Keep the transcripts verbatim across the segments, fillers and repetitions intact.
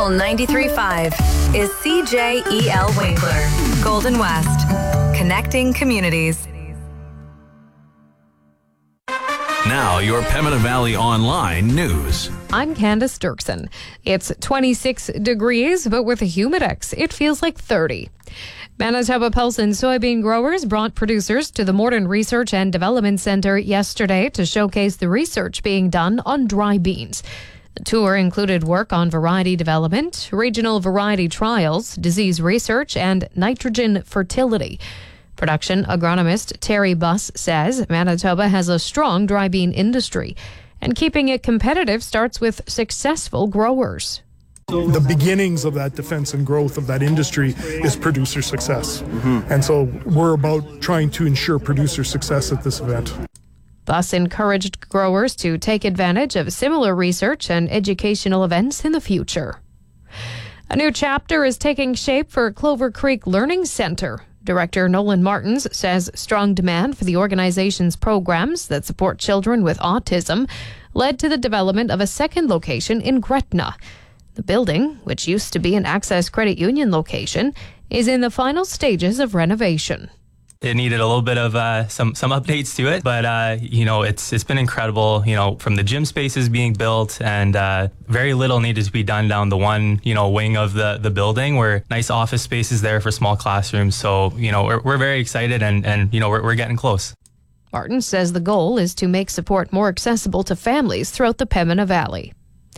Local ninety-three point five is C J E L Winkler, Golden West, connecting communities. Now, your Pembina Valley Online news. I'm Candace Dirksen. It's twenty-six degrees, but with a humidex, it feels like thirty. Manitoba pulse and soybean growers brought producers to the Morden Research and Development Centre yesterday to showcase the research being done on dry beans. The tour included work on variety development, regional variety trials, disease research, and nitrogen fertility. Production agronomist Terry Buss says Manitoba has a strong dry bean industry, and keeping it competitive starts with successful growers. The beginnings of that defense and growth of that industry is producer success. Mm-hmm. And so we're about trying to ensure producer success at this event. Buss encouraged growers to take advantage of similar research and educational events in the future. A new chapter is taking shape for Clover Creek Learning Centre. Director Nolan Martins says strong demand for the organization's programs that support children with autism led to the development of a second location in Gretna. The building, which used to be an Access Credit Union location, is in the final stages of renovation. It needed a little bit of uh, some some updates to it, but uh, you know it's it's been incredible. You know, from the gym spaces being built, and uh, very little needed to be done down the one you know wing of the the building, where nice office spaces there for small classrooms. So you know we're we're very excited, and and you know we're we're getting close. Martin says the goal is to make support more accessible to families throughout the Pembina Valley.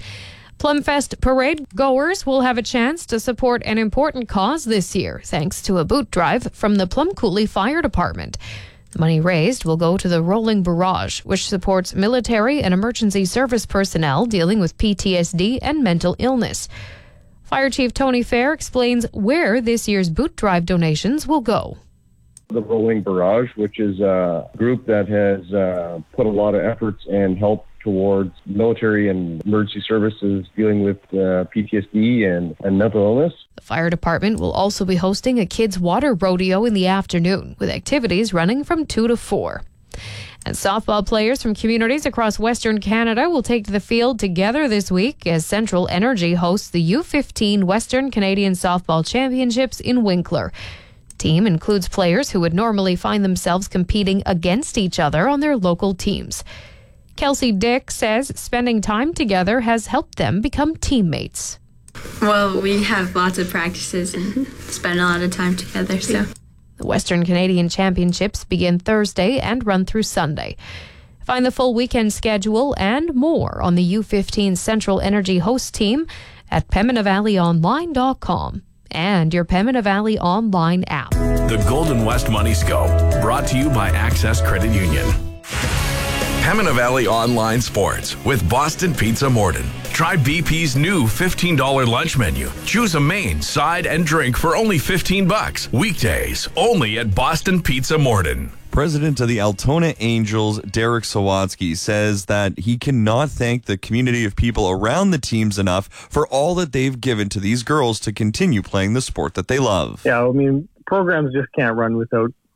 Plumfest parade goers will have a chance to support an important cause this year, thanks to a boot drive from the Plum Coulee Fire Department. The money raised will go to the Rolling Barrage, which supports military and emergency service personnel dealing with P T S D and mental illness. Fire Chief Tony Fair explains where this year's boot drive donations will go. The Rolling Barrage, which is a group that has uh, put a lot of efforts and help towards military and emergency services dealing with uh, P T S D and, and mental illness. The fire department will also be hosting a kids' water rodeo in the afternoon, with activities running from two to four. And softball players from communities across Western Canada will take to the field together this week as Central Energy hosts the U fifteen Western Canadian Softball Championships in Winkler. The team includes players who would normally find themselves competing against each other on their local teams. Kelsey Dick says spending time together has helped them become teammates. Well, we have lots of practices and spend a lot of time together, so. The Western Canadian Championships begin Thursday and run through Sunday. Find the full weekend schedule and more on the U fifteen Central Energy host team at Pembina Valley Online dot com and your Pembina Valley Online app. The Golden West Money Scope, brought to you by Access Credit Union. Pembina Valley Online Sports with Boston Pizza Morden. Try B P's new fifteen dollars lunch menu. Choose a main, side, and drink for only fifteen bucks. Weekdays, only at Boston Pizza Morden. President of the Altona Angels, Derek Sawatsky, says that he cannot thank the community of people around the teams enough for all that they've given to these girls to continue playing the sport that they love. Yeah, I mean, programs just can't run without